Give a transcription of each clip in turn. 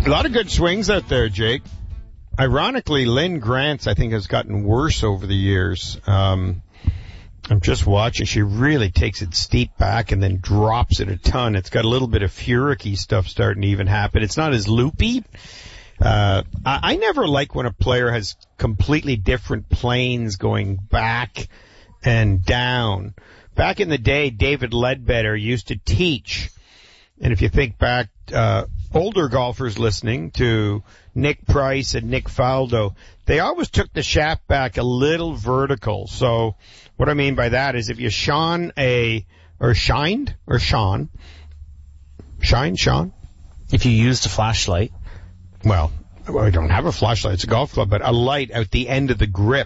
A lot of good swings out there, Jake. Ironically, Lynn Grant's, I think, has gotten worse over the years. I'm just watching. She really takes it steep back and then drops it a ton. It's got a little bit of Furyk-y stuff starting to even happen. It's not as loopy. I never like when a player has completely different planes going back and down. Back in the day, David Ledbetter used to teach, and if you think back, older golfers listening to Nick Price and Nick Faldo, they always took the shaft back a little vertical. So what I mean by that is if you Sean, if you used a flashlight. Well, I don't have a flashlight. It's a golf club, but a light at the end of the grip.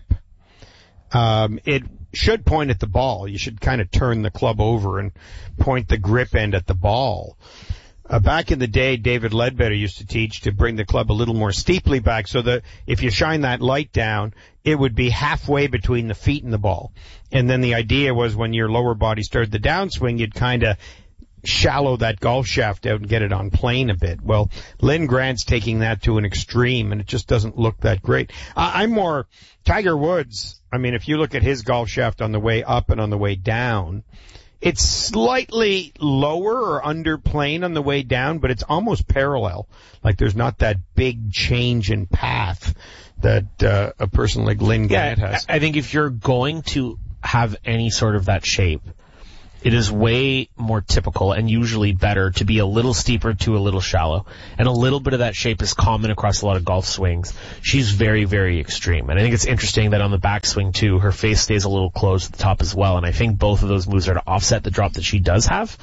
It should point at the ball. You should kind of turn the club over and point the grip end at the ball. Back in the day, David Ledbetter used to teach to bring the club a little more steeply back so that if you shine that light down, it would be halfway between the feet and the ball. And then the idea was when your lower body started the downswing, you'd kind of shallow that golf shaft out and get it on plane a bit. Well, Lynn Grant's taking that to an extreme, and it just doesn't look that great. I'm more Tiger Woods. I mean, if you look at his golf shaft on the way up and on the way down, it's slightly lower or under plane on the way down, but it's almost parallel. Like there's not that big change in path that a person like Lynn Grant has. I think if you're going to have any sort of that shape, it is way more typical and usually better to be a little steeper to a little shallow. And a little bit of that shape is common across a lot of golf swings. She's very, very extreme. And I think it's interesting that on the backswing, too, her face stays a little closed at the top as well. And I think both of those moves are to offset the drop that she does have.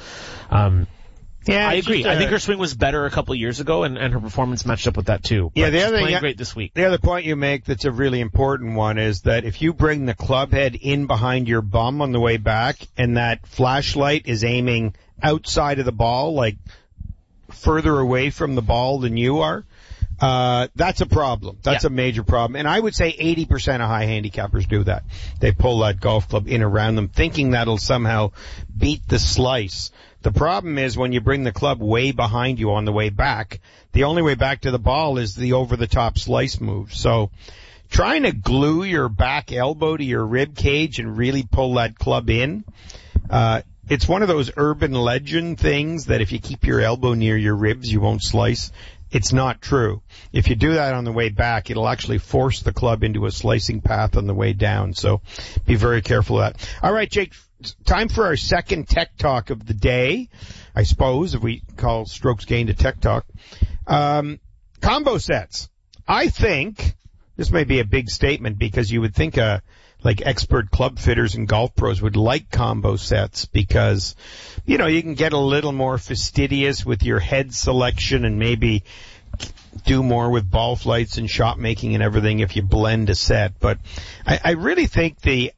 Yeah, I agree. I think her swing was better a couple of years ago, and her performance matched up with that, too. Yeah, she's playing great this week. The other point you make that's a really important one is that if you bring the club head in behind your bum on the way back, and that flashlight is aiming outside of the ball, like further away from the ball than you are, that's a problem. That's a major problem. And I would say 80% of high handicappers do that. They pull that golf club in around them, thinking that'll somehow beat the slice. The problem is when you bring the club way behind you on the way back, the only way back to the ball is the over-the-top slice move. So trying to glue your back elbow to your rib cage and really pull that club in, it's one of those urban legend things that if you keep your elbow near your ribs, you won't slice. It's not true. If you do that on the way back, it'll actually force the club into a slicing path on the way down. So be very careful of that. All right, Jake. Time for our second tech talk of the day, I suppose, if we call strokes gained a tech talk. Combo sets. I think, this may be a big statement because you would think like expert club fitters and golf pros would like combo sets because, you know, you can get a little more fastidious with your head selection and maybe do more with ball flights and shot making and everything if you blend a set. But I really think the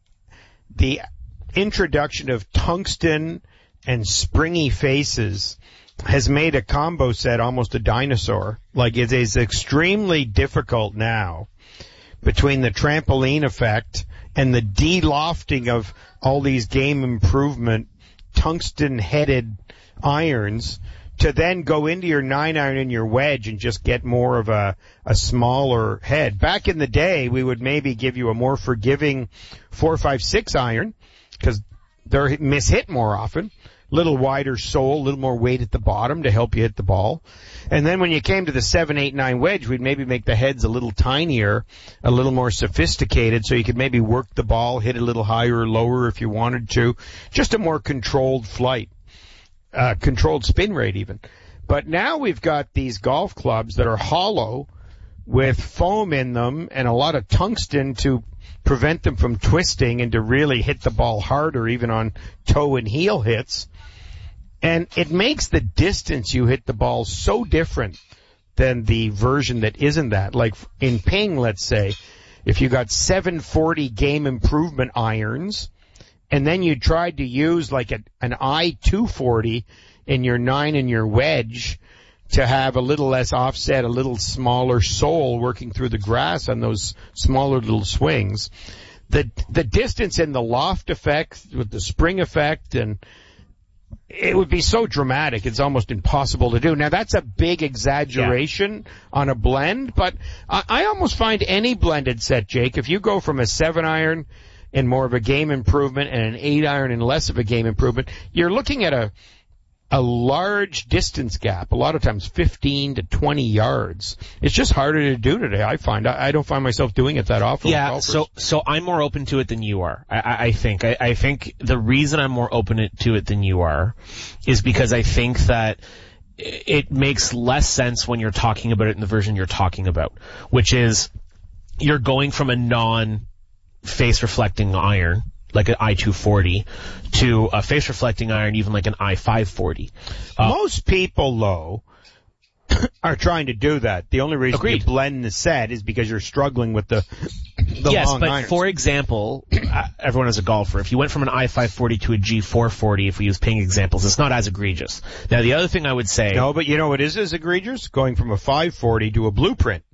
introduction of tungsten and springy faces has made a combo set almost a dinosaur. Like it is extremely difficult now between the trampoline effect and the de-lofting of all these game improvement tungsten-headed irons to then go into your 9-iron and your wedge and just get more of a smaller head. Back in the day, we would maybe give you a more forgiving 4-5-6 iron because they're mishit more often. Little wider sole, a little more weight at the bottom to help you hit the ball. And then when you came to the 7, 8, 9 wedge, we'd maybe make the heads a little tinier, a little more sophisticated, so you could maybe work the ball, hit a little higher or lower if you wanted to. Just a more controlled flight, controlled spin rate even. But now we've got these golf clubs that are hollow with foam in them and a lot of tungsten to prevent them from twisting and to really hit the ball harder even on toe and heel hits. And it makes the distance you hit the ball so different than the version that isn't that. Like in ping, let's say, if you got 740 game improvement irons and then you tried to use like an I-240 in your 9 and your wedge to have a little less offset, a little smaller sole working through the grass on those smaller little swings. The distance and the loft effect with the spring effect and it would be so dramatic, it's almost impossible to do. Now, that's a big exaggeration on a blend, but I almost find any blended set, Jake, if you go from a 7-iron and more of a game improvement and an 8-iron and less of a game improvement, you're looking at a large distance gap, a lot of times 15 to 20 yards. It's just harder to do today, I find. I don't find myself doing it that often. Yeah, so I'm more open to it than you are, I think. I think the reason I'm more open to it than you are is because I think that it makes less sense when you're talking about it in the version you're talking about, which is you're going from a non-face reflecting iron, like an I-240, to a face-reflecting iron, even like an I-540. Most people, though, are trying to do that. The only reason you blend the set is because you're struggling with the yes, long but irons. For example, everyone is a golfer. If you went from an I-540 to a G440, if we use ping examples, it's not as egregious. Now, the other thing I would say... No, but you know what is as egregious? Going from a 540 to a blueprint.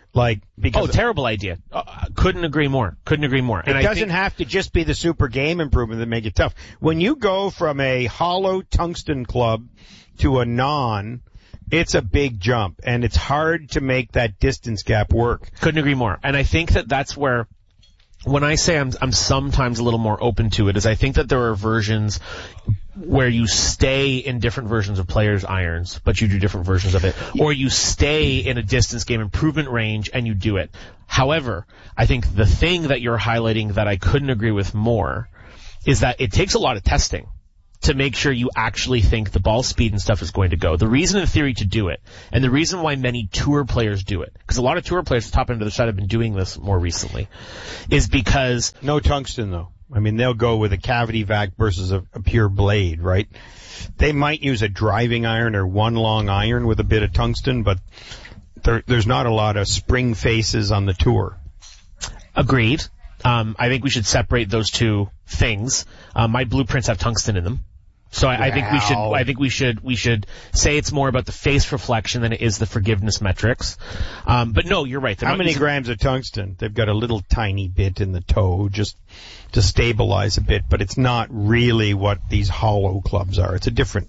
Terrible idea. Couldn't agree more. It doesn't have to just be the super game improvement that make it tough. When you go from a hollow tungsten club to a non, it's a big jump, and it's hard to make that distance gap work. Couldn't agree more. And I think that that's where, when I say I'm sometimes a little more open to it, is I think that there are versions where you stay in different versions of players' irons, but you do different versions of it. Or you stay in a distance game improvement range and you do it. However, I think the thing that you're highlighting that I couldn't agree with more is that it takes a lot of testing to make sure you actually think the ball speed and stuff is going to go. The reason in theory to do it, and the reason why many tour players do it, because a lot of tour players at the top end of the side have been doing this more recently, is because... No tungsten, though. I mean, they'll go with a cavity vac versus a pure blade, right? They might use a driving iron or one long iron with a bit of tungsten, but there's not a lot of spring faces on the tour. Agreed. I think we should separate those two things. My blueprints have tungsten in them. So I think we should say it's more about the face reflection than it is the forgiveness metrics. But no, you're right. How many grams of tungsten? They've got a little tiny bit in the toe just to stabilize a bit, but it's not really what these hollow clubs are. It's a different,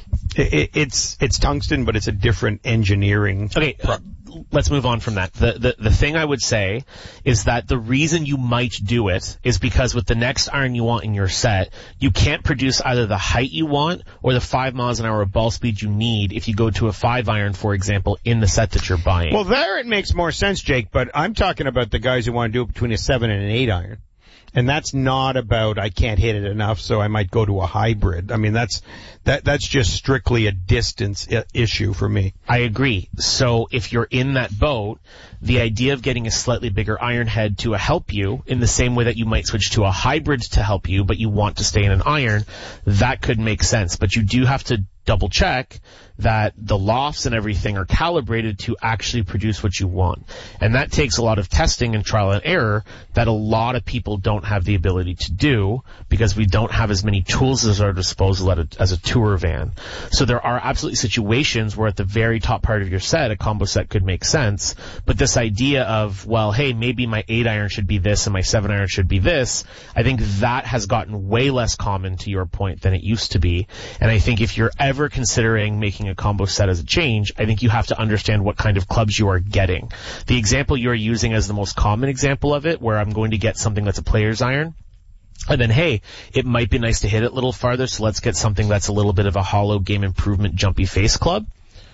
it's tungsten, but it's a different engineering. Okay. Let's move on from that. The thing I would say is that the reason you might do it is because with the next iron you want in your set, you can't produce either the height you want or the 5 miles an hour of ball speed you need if you go to a 5-iron, for example, in the set that you're buying. Well, there it makes more sense, Jake, but I'm talking about the guys who want to do it between a 7 and an 8-iron. And that's not about I can't hit it enough, so I might go to a hybrid. I mean, that's just strictly a distance issue for me. I agree. So if you're in that boat, the idea of getting a slightly bigger iron head to help you in the same way that you might switch to a hybrid to help you, but you want to stay in an iron, that could make sense. But you do have to double check that the lofts and everything are calibrated to actually produce what you want. And that takes a lot of testing and trial and error that a lot of people don't have the ability to do because we don't have as many tools at our disposal as a tour van. So there are absolutely situations where at the very top part of your set, a combo set could make sense. But this idea of, well, hey, maybe my 8-iron should be this and my 7-iron should be this, I think that has gotten way less common, to your point, than it used to be. And I think if you're ever considering making a combo set as a change, I think you have to understand what kind of clubs you are getting. The example you are using as the most common example of it, where I'm going to get something that's a player's iron, and then, hey, it might be nice to hit it a little farther, so let's get something that's a little bit of a hollow game improvement jumpy face club.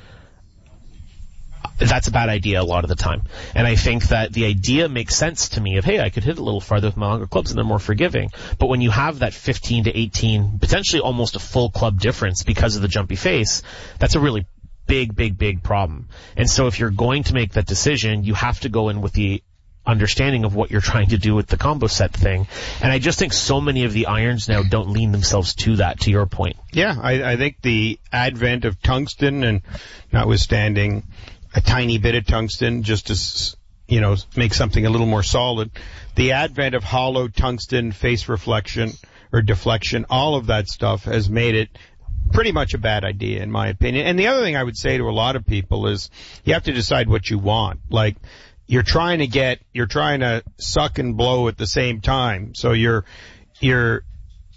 That's a bad idea a lot of the time. And I think that the idea makes sense to me of, hey, I could hit a little farther with my longer clubs and they're more forgiving. But when you have that 15 to 18, potentially almost a full club difference because of the jumpy face, that's a really big problem. And so if you're going to make that decision, you have to go in with the understanding of what you're trying to do with the combo set thing. And I just think so many of the irons now don't lean themselves to that, to your point. Yeah, I think the advent of tungsten, and notwithstanding a tiny bit of tungsten just to, make something a little more solid. The advent of hollow tungsten face reflection or deflection, all of that stuff has made it pretty much a bad idea in my opinion. And the other thing I would say to a lot of people is you have to decide what you want. Like, you're trying to suck and blow at the same time. So you're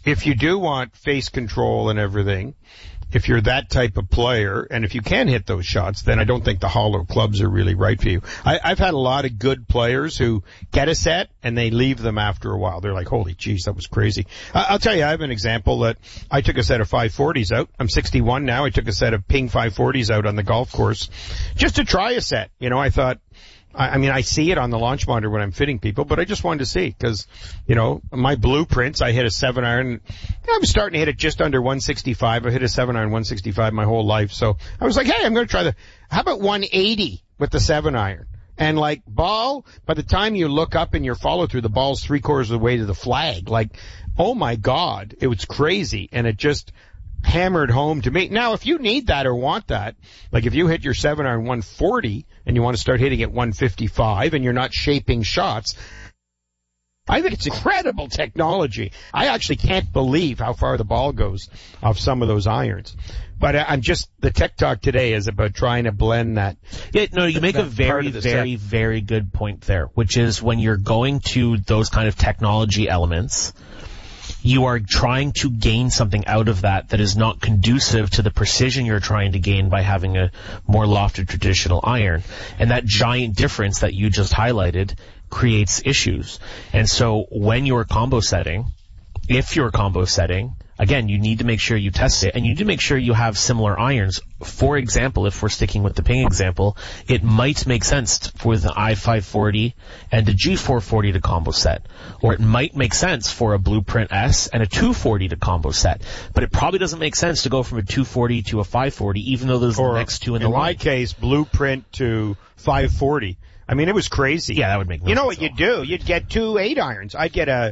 if you do want face control and everything, if you're that type of player, and if you can hit those shots, then I don't think the hollow clubs are really right for you. I've had a lot of good players who get a set and they leave them after a while. They're like, holy jeez, that was crazy. I'll tell you, I have an example that I took a set of 540s out. I'm 61 now. I took a set of ping 540s out on the golf course just to try a set. You know, I thought, I mean, I see it on the launch monitor when I'm fitting people, but I just wanted to see because, you know, my blueprints, I hit a 7-iron. I was starting to hit it just under 165. I hit a 7-iron 165 my whole life. So I was like, hey, I'm going to try how about 180 with the 7-iron? And like ball, by the time you look up in your follow through, the ball's 3/4 of the way to the flag. Like, oh my God, it was crazy. And it just hammered home to me. Now, if you need that or want that, like if you hit your 7-iron 140 and you want to start hitting at 155 and you're not shaping shots, I think it's incredible technology. I actually can't believe how far the ball goes off some of those irons. But the tech talk today is about trying to blend that. Yeah, no, you make a very, very, very good point there, which is when you're going to those kind of technology elements, you are trying to gain something out of that is not conducive to the precision you're trying to gain by having a more lofted traditional iron. And that giant difference that you just highlighted creates issues. And so when you're combo setting, if you're combo setting, again, you need to make sure you test it, and you need to make sure you have similar irons. For example, if we're sticking with the ping example, it might make sense for the I-540 and a G440 to combo set. Or it might make sense for a Blueprint S and a 240 to combo set. But it probably doesn't make sense to go from a 240 to a 540, even though those are the next two in the line. In my case, Blueprint to 540. I mean, it was crazy. Yeah, that would make no sense. You know what you'd do? You'd get 2 8-irons. I'd get a